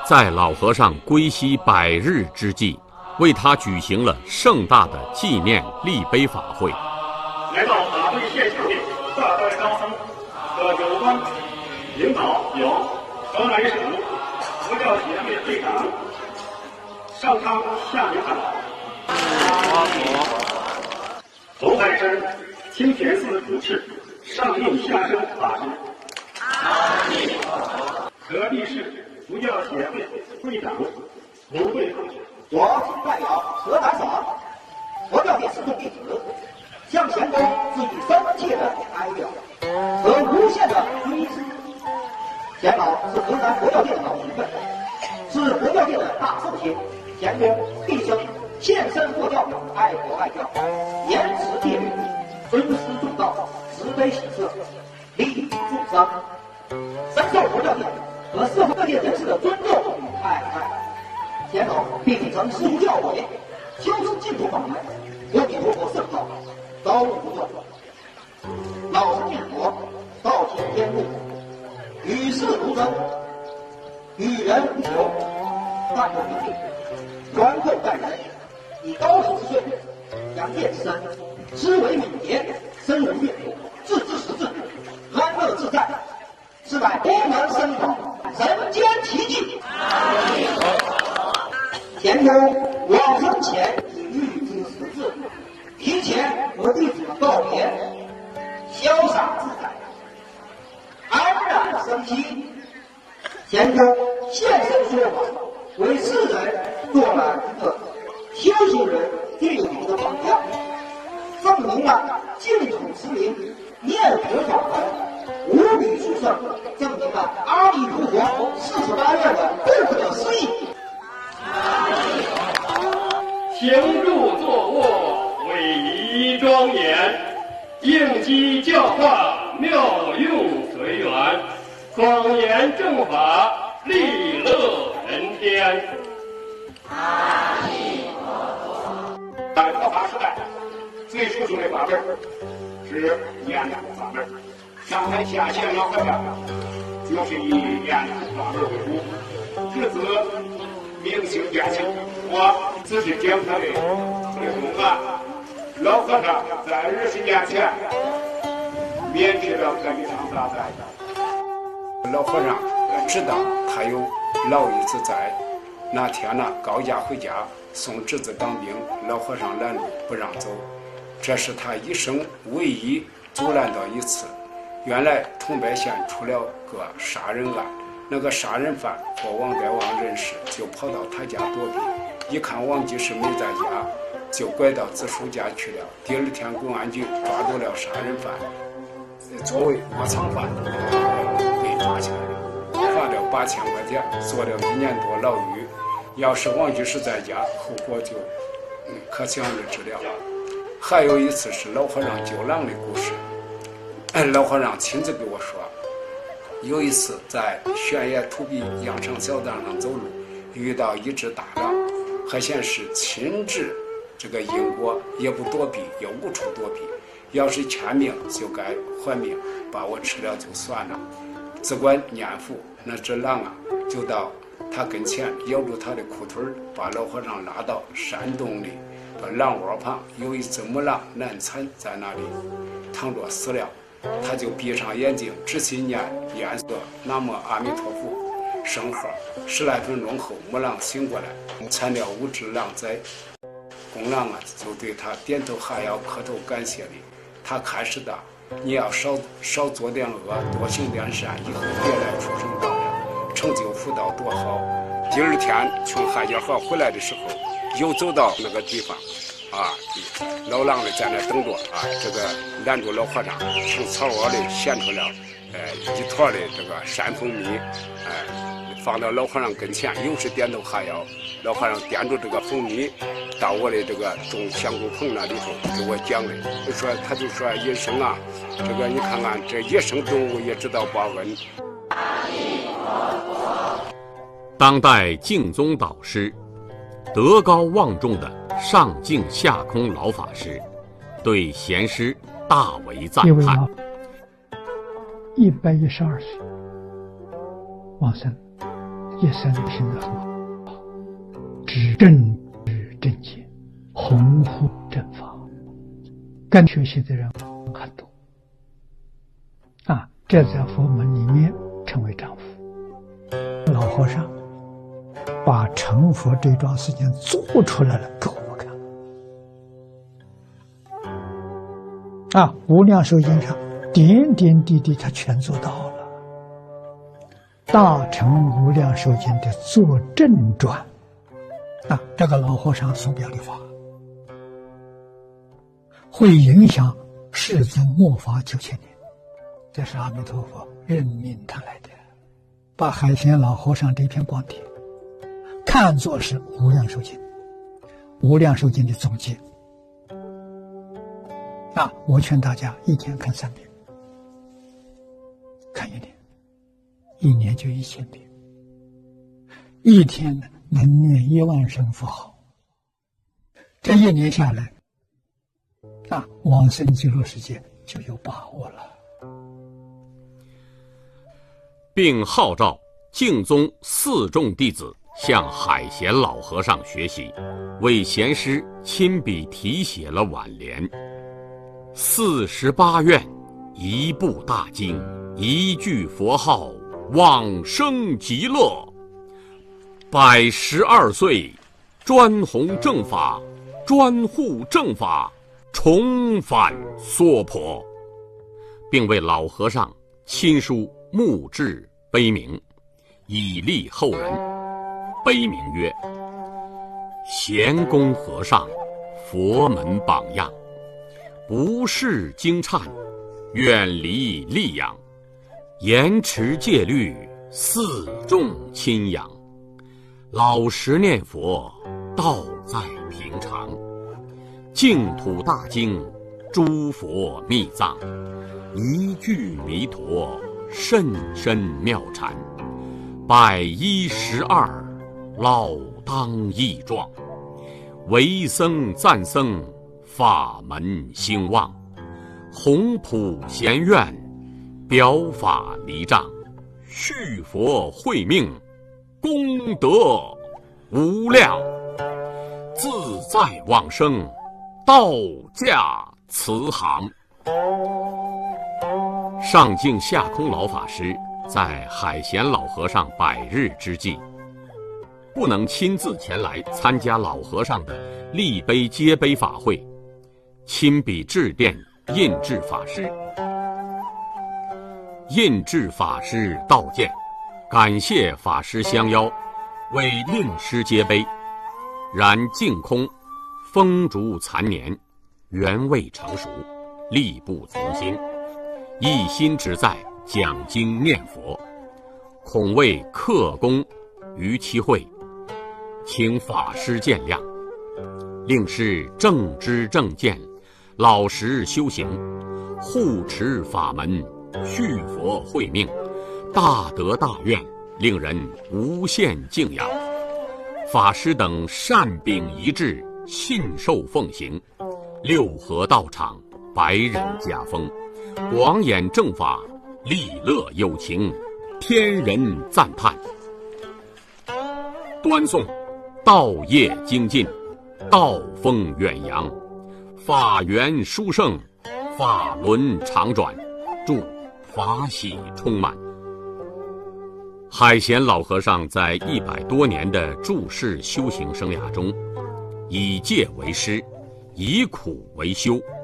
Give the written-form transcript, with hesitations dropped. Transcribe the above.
在老和尚归西100日之际，为他举行了盛大的纪念立碑法会。 来到法会现场的大代高僧和有关领导有河南省佛教协会会长上苍下明堂，头海山清田寺主持上应下生法师，河地市佛教协会会长卢慧凤， 我代表河南省佛教界四众弟子，向前公致以深切的哀悼和无限的追思。钱老是河南佛教界的老前辈，是佛教界的大圣星。钱公毕生献身佛教，爱国爱教，严持戒律，尊师重道，慈悲喜舍，利益众生，深受佛教界和社会各界人士的尊重与爱戴。钱老并承师父教诲，修持净土法门，阿弥陀佛圣号，高无不断，老实念佛，道行天路，与世无争，与人无求，淡泊平静，宽厚待人，以高10岁，养见之身，思维敏捷，身无越途，自知识至，安乐自在，是乃佛门僧宝，人间奇迹。前公往生前已预知时至，提前和弟子们告别，潇洒自在，安然生息。前公现身说法，为世人做了一个修行人定好的榜样，证明了净土持名念佛法门无比殊胜，证明了阿弥陀佛48愿的不可思议。 行住坐卧伟仪庄严，应机教化妙用随缘，广严正法利乐人间。阿弥陀佛。在佛法时代，最殊胜的法门是念佛法门。上台下线老和尚就是以念佛法门为主，至此明心见性。我只是讲他的推动案。老和尚在20年前免去了这一场大灾。 老和尚知道他有老一子在，那天呢高家回家送侄子当兵，老和尚拦路不让走，这是他一生唯一阻拦到一次。原来桐柏县出了个杀人案，那个杀人犯和王德旺认识，就跑到他家躲避，一看王居士没在家，就拐到子叔家去了。第2天公安局抓住了杀人犯，作为窝藏犯被抓起来了，罚了8000块钱，坐了1年多牢狱。要是王居士在家，后果就可想而知了。还有一次是老和尚救狼的故事，老和尚亲自给我说，有一次在悬崖土壁羊肠小道上走路，遇到一只大狼，还显示亲治这个因果，也不躲避，也无处躲避，要是欠命就该还命，把我吃了就算了。只管念佛，那只狼啊就到他跟前咬住他的裤腿，把老和尚拉到山洞里，把狼窝旁有一只母狼难产在那里躺着死了。他就闭上眼睛，直心念念诵南无阿弥陀佛圣号，10来分钟后，母狼醒过来，产了5只狼崽。公狼啊就对他点头哈腰，磕头感谢你。他开始的，你要少做点恶，多行点善，以后别来出生道了，成就福道多好。第2天从海家河回来的时候，又走到那个地方啊，老狼的在那等着啊，这个拦住老和尚，从草窝里衔出了一坨的这个山蜂蜜，放到老和尚跟前，又是点头哈腰。老和尚掂住这个蜂蜜，到我的这个种香菇棚那里头给我讲的，他就说一生啊，这个你看看这一生动物也知道报恩。 当代净宗导师，德高望重的上净下空老法师，对贤师大为赞叹。 112岁往生， 一生听得很好，知正知正见，弘护正法，跟学习的人很多啊，这在佛门里面称为丈夫。老和尚把成佛这桩事情做出来了给我们看啊，无量寿经上点点滴滴他全做到了。大乘无量寿经的作证传啊，这个老和尚所表的法会影响世尊末法9000年，这是阿弥陀佛任命他来的，把海贤老和尚这篇光碟看作是无量寿经，无量寿经的总结啊！我劝大家一天看3遍，看1年，1年就1000遍，一天能念1万声佛号，这1年下来啊，往生极乐世界就有把握了。 并号召净宗4众弟子向海贤老和尚学习，为贤师亲笔题写了挽联：48愿，一部大经，一句佛号，往生极乐。112岁，专弘正法，专护正法，重返娑婆，并为老和尚亲书墓志碑铭，以利后人。碑铭曰：贤公和尚，佛门榜样，不识经忏，远离戾养，严持戒律，4众亲仰，老实念佛，道在平常，净土大经，诸佛密藏，一句弥陀，甚深妙禅，112老当益壮，为僧赞僧，法门兴旺，弘普贤愿，表法离障，续佛慧命，功德无量，自在往生，道驾慈航。上净下空老法师在海贤老和尚100日之际，不能亲自前来参加老和尚的立碑接碑法会，亲笔致电印制法师。印制法师道见，感谢法师相邀，为令师接碑，然净空风烛残年，原未成熟，力不从心，一心只在讲经念佛，恐为克功于其会，请法师见谅。令师正知正见，老实修行，护持法门，续佛慧命，大德大愿，令人无限敬仰。法师等善秉一致，信受奉行，六合道场，百人家风，广演正法，利乐有情，天人赞叹。端诵道业精进，道风远扬，法源殊胜，法轮常转，祝法喜充满。海贤老和尚在100多年的住世修行生涯中，以戒为师，以苦为修，